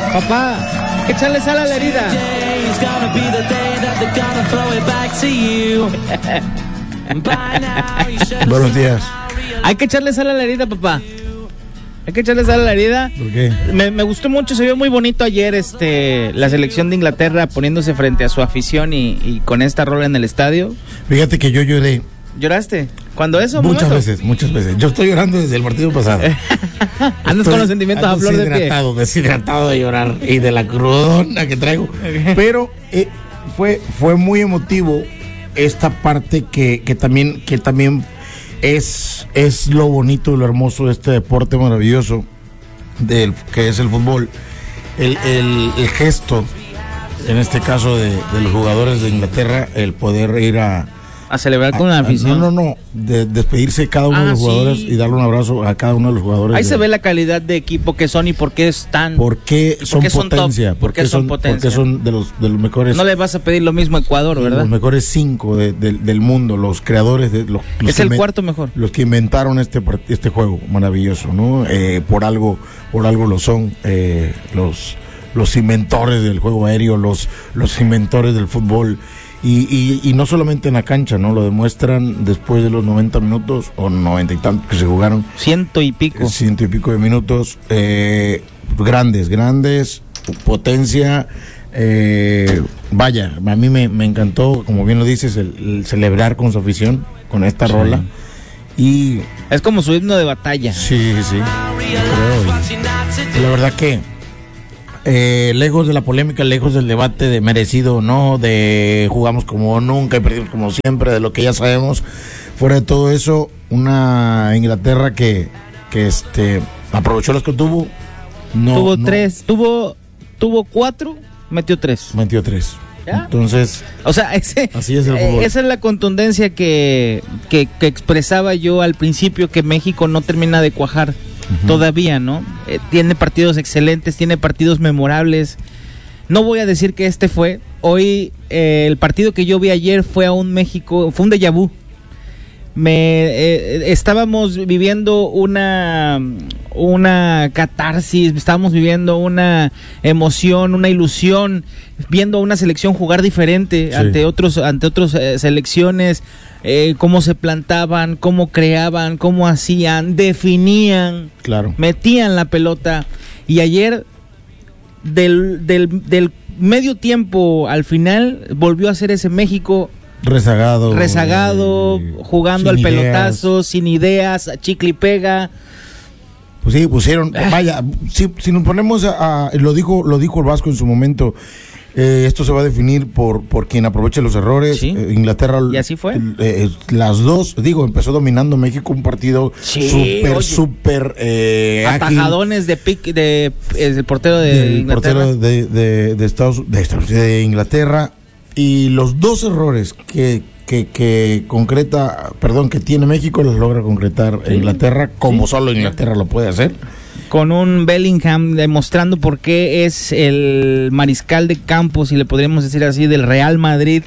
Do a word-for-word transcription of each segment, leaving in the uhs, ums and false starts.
Papá, hay que echarle sal a la herida. Buenos días. Hay que echarle sal a la herida, papá. Hay que echarle sal a la herida. ¿Por qué? Me, me gustó mucho, se vio muy bonito ayer este la selección de Inglaterra poniéndose frente a su afición y, y con esta rola en el estadio. Fíjate que yo lloré. ¿Lloraste? ¿Cuándo eso? Muchas momento? veces, muchas veces. Yo estoy llorando desde el partido pasado. Andas con los sentimientos a flor de piel. Deshidratado, deshidratado de llorar y de la crudona que traigo. Pero eh, fue, fue muy emotivo esta parte que, que también, que también es, es lo bonito y lo hermoso de este deporte maravilloso del, que es el fútbol. El, el, el gesto, en este caso de, de los jugadores de Inglaterra, el poder ir a a celebrar con la afición. No, no, no, de despedirse de cada uno ah, de los jugadores sí. y darle un abrazo a cada uno de los jugadores. Ahí de... se ve la calidad de equipo que son y por qué están. ¿Por qué son ¿Por qué son potencia? top? ¿Por qué son potencia? Porque son de los, de los mejores. No le vas a pedir lo mismo a Ecuador, ¿verdad? Los mejores cinco de, de, del mundo, los creadores de los, los es el me, cuarto mejor. Los que inventaron este este juego maravilloso, ¿no? Eh, por algo, por algo lo son eh, los los inventores del juego aéreo, los los inventores del fútbol. Y, y, y no solamente en la cancha, ¿no? Lo demuestran después de los noventa minutos o noventa y tantos que se jugaron. Ciento y pico. Ciento y pico de minutos. Eh, grandes, grandes, potencia. Eh, vaya, a mí me, me encantó, como bien lo dices, el, el celebrar con su afición, con esta sí. rola. Y es como su himno de batalla. Sí, sí. Creo, la verdad que Eh, lejos de la polémica, lejos del debate de merecido o no, de jugamos como nunca y perdimos como siempre, de lo que ya sabemos, fuera de todo eso, una Inglaterra que, que este aprovechó las que tuvo. No, tuvo no, tres, tuvo tuvo cuatro, metió tres. Metió tres. ¿Ya? Entonces, o sea, ese, así es el fútbol. Esa es la contundencia que, que, que expresaba yo al principio, que México no termina de cuajar. Uh-huh. Todavía, ¿no? Eh, tiene partidos excelentes, tiene partidos memorables. No voy a decir que este fue. Hoy, eh, el partido que yo vi ayer fue a un México, fue un déjà vu. Me, eh, estábamos viviendo una, una catarsis, estábamos viviendo una emoción, una ilusión, viendo a una selección jugar diferente sí. ante otros, ante otras eh, selecciones. Eh, cómo se plantaban, cómo creaban, cómo hacían, definían, claro. metían la pelota. Y ayer, del, del, del medio tiempo al final, volvió a ser ese México rezagado, rezagado eh, jugando al ideas. pelotazo, sin ideas, chicle y pega. Pues sí, pusieron, vaya, si, si nos ponemos a, a, lo dijo, lo dijo el Vasco en su momento. Eh, esto se va a definir por por quien aproveche los errores. ¿Sí? eh, Inglaterra y así fue. Eh, las dos, digo, empezó dominando México un partido sí, súper súper eh, atajadones de pick de el portero de del Inglaterra. portero de, de, de Estados de, de Inglaterra, y los dos errores que que que concreta, perdón, que tiene México los logra concretar sí. Inglaterra como sí. solo Inglaterra lo puede hacer. Con un Bellingham demostrando por qué es el mariscal de campo, si le podríamos decir así, del Real Madrid.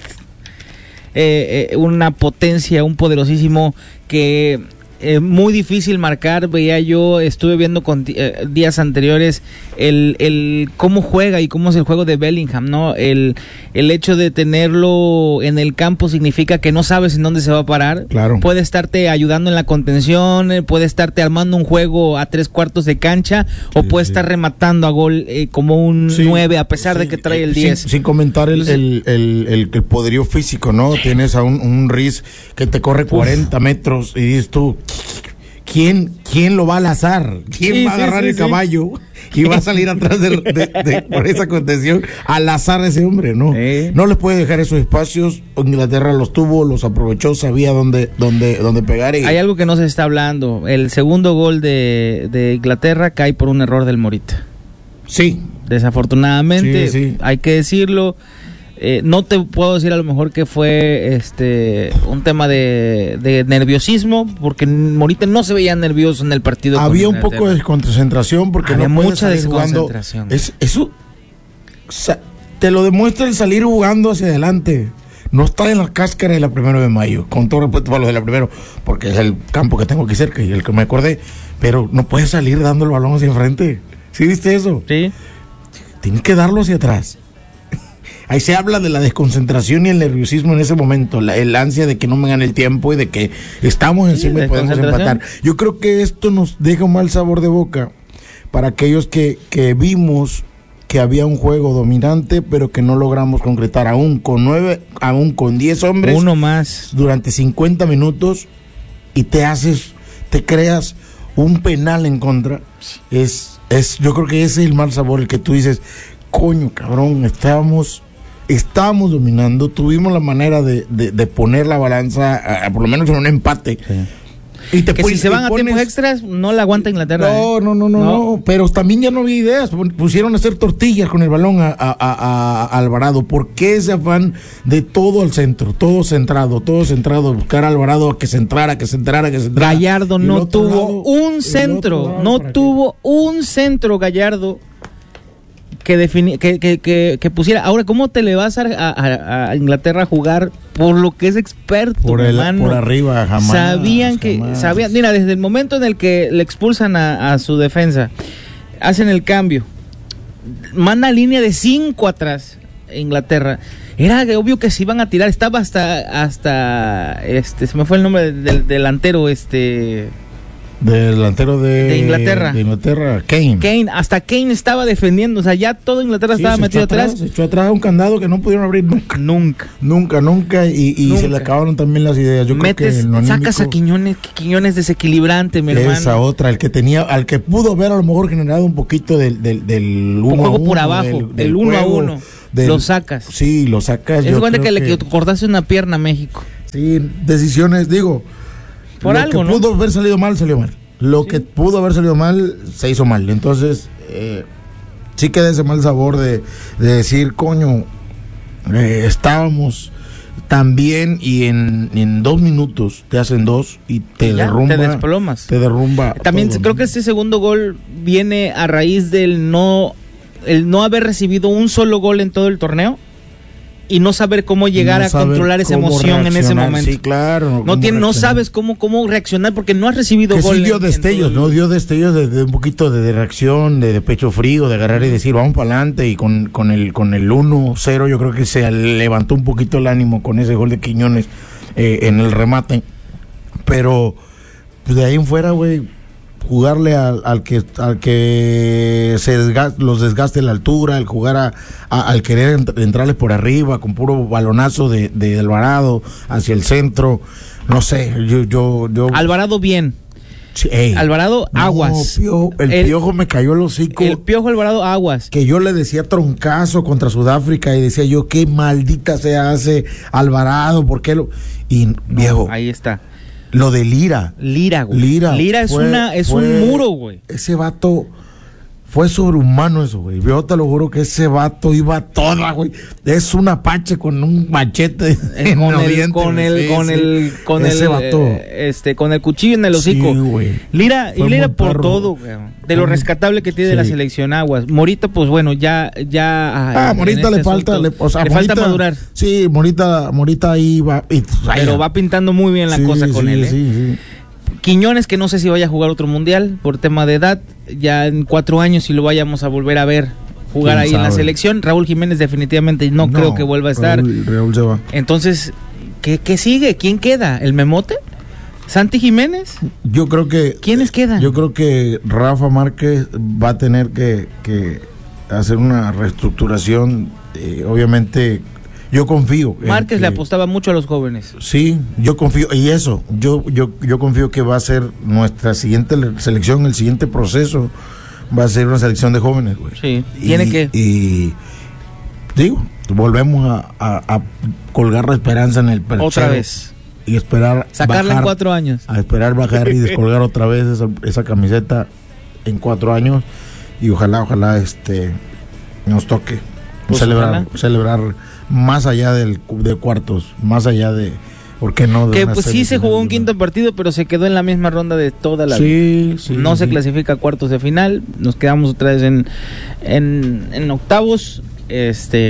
Eh, eh, una potencia, un poderosísimo que eh, muy difícil marcar. Veía yo, estuve viendo con, eh, días anteriores el, el cómo juega y cómo es el juego de Bellingham, ¿no? El, el hecho de tenerlo en el campo significa que no sabes en dónde se va a parar. Claro. Puede estarte ayudando en la contención, eh, puede estarte armando un juego a tres cuartos de cancha, sí, o puede sí. estar rematando a gol eh, como un sí, nueve, a pesar sí, de que trae el diez. Sin, sin comentar el, el, el, el, el poderío físico, ¿no? Tienes a un, un Riz que te corre cuarenta Uf. metros y dices tú, ¿quién, quién lo va a lazar? ¿Quién sí, va a agarrar sí, el sí, caballo sí. y va a salir atrás de, de, de, por esa contención a lazar a ese hombre? No, sí. no les puede dejar esos espacios. Inglaterra los tuvo, los aprovechó, sabía dónde, dónde, dónde pegar. Y... Hay algo que no se está hablando. El segundo gol de, de Inglaterra cae por un error del Morita. Sí. Desafortunadamente, sí, sí. hay que decirlo. Eh, no te puedo decir a lo mejor que fue este un tema de, de nerviosismo, porque Morita no se veía nervioso en el partido. Había un poco de desconcentración, porque había no mucha desconcentración. Jugando. Es, eso te lo demuestra el salir jugando hacia adelante. No está en la cáscara de la primero de mayo, con todo respeto para los de la primero, porque es el campo que tengo aquí cerca y el que me acordé, pero no puedes salir dando el balón hacia enfrente. ¿Sí viste eso? Sí. tienes que darlo hacia atrás. Ahí se habla de la desconcentración y el nerviosismo en ese momento, la, el ansia de que no me gane el tiempo y de que estamos encima sí, y podemos empatar. Yo creo que esto nos deja un mal sabor de boca para aquellos que, que vimos que había un juego dominante, pero que no logramos concretar, aún con nueve, aún con diez hombres. Uno más. Durante cincuenta minutos y te haces, te creas un penal en contra. Es, es, yo creo que ese es el mal sabor, el que tú dices, coño, cabrón, estábamos... Estábamos dominando, tuvimos la manera de, de, de poner la balanza, a, a, por lo menos en un empate. Sí. Y te que pon, si se van a pones... tiempos extras, no la aguanta Inglaterra. No, ¿eh? no, no, no, no, no. Pero también ya no había ideas. Pusieron a hacer tortillas con el balón a, a, a, a Alvarado. ¿Por qué ese afán de todo al centro? Todo centrado, todo centrado. Buscar a Alvarado a que se entrara, que se entrara, que se entrara. Gallardo no tuvo lado, un centro. No tuvo qué? un centro, Gallardo. Que, defini- que, que, que, que pusiera. Ahora, ¿cómo te le vas a, a, a Inglaterra a jugar por lo que es experto? Por, el, por arriba, jamás. Sabían que, jamás. sabían, mira, desde el momento en el que le expulsan a, a su defensa, hacen el cambio, manda línea de cinco atrás, Inglaterra. Era obvio que se iban a tirar, estaba hasta, hasta, este, se me fue el nombre del, del delantero, este... Del delantero de, de Inglaterra. De Inglaterra, Kane. Kane, hasta Kane estaba defendiendo, o sea, ya todo Inglaterra sí, estaba metido atrás. atrás. Se echó atrás un candado que no pudieron abrir nunca. Nunca. Nunca, nunca, y, y nunca. Se le acabaron también las ideas. Yo Metes, creo que el sacas a Quiñones, Quiñones desequilibrante, mi hermano. Esa otra, el que tenía, al que pudo haber a lo mejor generado un poquito del, del, del uno un juego a uno, por abajo, del, del uno a uno. Del, lo sacas. Sí, lo sacas. Es cuenta que, que le cortaste una pierna a México. Sí, decisiones, digo. Por lo algo, que ¿no? pudo haber salido mal, salió mal. Lo sí. que pudo haber salido mal, se hizo mal. Entonces, eh, sí queda ese mal sabor de, de decir, coño, eh, estábamos tan bien y en, en dos minutos te hacen dos y te ya, derrumba. Te desplomas. Te derrumba. También todo, creo ¿no? que este segundo gol viene a raíz del no, el no haber recibido un solo gol en todo el torneo. Y no saber cómo llegar no a controlar esa emoción en ese momento. Sí, claro. No, tiene, no sabes cómo, cómo reaccionar porque no has recibido que gol. Sí dio en, destellos, en ¿no? Dio destellos de, de un poquito de, de reacción, de, de pecho frío, de agarrar y decir, vamos para adelante. Y con, con el con el uno cero yo creo que se levantó un poquito el ánimo con ese gol de Quiñones eh, en el remate. Pero pues de ahí en fuera, güey, jugarle al, al que al que se desgaste, los desgaste la altura, el jugar a, a, al querer ent- entrarle por arriba con puro balonazo de, de Alvarado hacia el centro, no sé, yo yo yo Alvarado bien. Sí, ey, Alvarado aguas. No, piojo, el, el piojo me cayó el hocico. El piojo Alvarado aguas. Que yo le decía troncazo contra Sudáfrica y decía yo qué maldita se hace Alvarado, ¿por qué lo? Y no, viejo, ahí está. Lo de Lira. Lira, güey. Lira, Lira es fue, una es fue, un muro, güey. Ese vato fue sobrehumano eso, güey. Yo te lo juro que ese vato iba toda, güey. Es un apache con un machete en con, el, diente, con el sí, con sí. el con ese el vato. Eh, este con el cuchillo en el hocico. Sí, güey. Lira y Lira por todo, güey. De lo rescatable que tiene sí. la selección Aguas. Morita, pues bueno, ya ya Ah, Morita este le falta asunto, le, o sea, le Morita, falta madurar. Sí, Morita Morita ahí va y, pero va pintando muy bien la sí, cosa con sí, él, ¿eh? Sí, sí. Quiñones, que no sé si vaya a jugar otro mundial por tema de edad, ya en cuatro años si lo vayamos a volver a ver jugar ahí sabe? en la selección. Raúl Jiménez definitivamente no, no creo que vuelva a estar. Raúl, Raúl se va. Entonces, ¿qué, ¿qué sigue? ¿Quién queda? ¿El Memote? ¿Santi Jiménez? Yo creo que... ¿Quiénes quedan? Yo creo que Rafa Márquez va a tener que, que hacer una reestructuración, eh, obviamente... Yo confío. Márquez que, le apostaba mucho a los jóvenes. Sí, yo confío. Y eso, yo yo yo confío que va a ser nuestra siguiente selección, el siguiente proceso va a ser una selección de jóvenes, güey. Sí, tiene y, que... Y digo, volvemos a, a, a colgar la esperanza en el perchero. Otra vez. Y esperar sacarla bajar, en cuatro años. A esperar bajar y descolgar otra vez esa, esa camiseta en cuatro años. Y ojalá, ojalá este nos toque pues celebrar, ojalá. celebrar más allá del de cuartos, más allá de, ¿por qué no? De que pues sí se jugó un quinto partido, pero se quedó en la misma ronda de toda la sí, vida. Sí, no sí. se clasifica a cuartos de final, nos quedamos otra vez en, en, en octavos, este,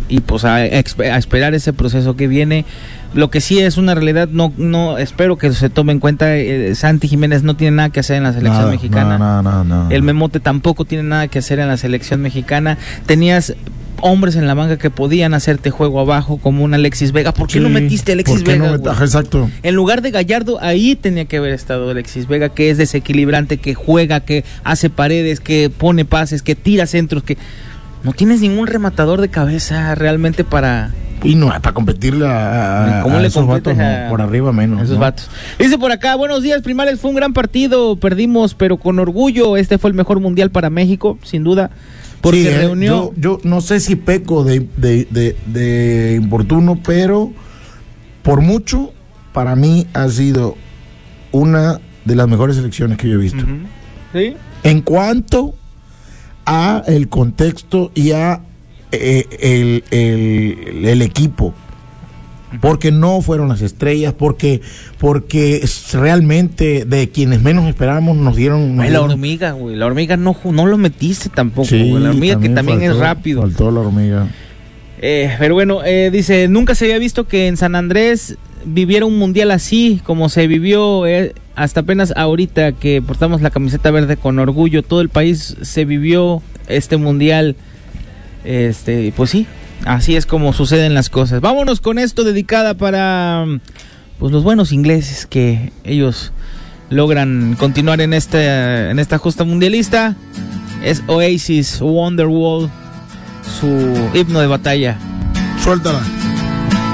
y pues a, a esperar ese proceso que viene. Lo que sí es una realidad, no no espero que se tome en cuenta, eh, Santi Jiménez no tiene nada que hacer en la selección nada, mexicana. No, no, no, no. El Memote tampoco tiene nada que hacer en la selección mexicana. Tenías hombres en la banca que podían hacerte juego abajo, como un Alexis Vega. ¿Por qué sí, no metiste a Alexis Vega? No met... Exacto. En lugar de Gallardo, ahí tenía que haber estado Alexis Vega, que es desequilibrante, que juega, que hace paredes, que pone pases, que tira centros, que no tienes ningún rematador de cabeza realmente para... Y no, para competirle a, ¿Cómo a le esos vatos, a, no, por arriba menos. Esos ¿no? vatos. Dice por acá, buenos días, Primales, fue un gran partido, perdimos, pero con orgullo, este fue el mejor mundial para México, sin duda, porque sí, eh, reunió... Yo, yo no sé si peco de, de, de, de importuno, pero por mucho, para mí ha sido una de las mejores selecciones que yo he visto. Uh-huh. ¿Sí? En cuanto a el contexto y a eh, el, el, el equipo, porque no fueron las estrellas, porque porque realmente de quienes menos esperábamos nos dieron... Nos la dieron... hormiga, güey, la hormiga no, no lo metiste tampoco, sí, güey. La hormiga también que también faltó, es rápido. Faltó la hormiga. Eh, pero bueno, eh, dice, nunca se había visto que en San Andrés viviera un mundial así, como se vivió eh, hasta apenas ahorita que portamos la camiseta verde con orgullo. Todo el país se vivió este mundial. Este, pues sí, así es como suceden las cosas. Vámonos con esto dedicada para pues los buenos ingleses, que ellos logran continuar en este en esta justa mundialista. Es Oasis, Wonderwall, su himno de batalla. Suéltala.